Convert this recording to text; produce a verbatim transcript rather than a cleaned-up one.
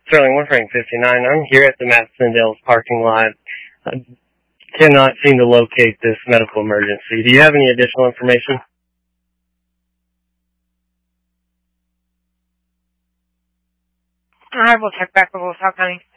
Sterling One Frank fifty-nine. I'm here at the Madison-Dales parking lot. I cannot seem to locate this medical emergency. Do you have any additional information? I will check back with Will County.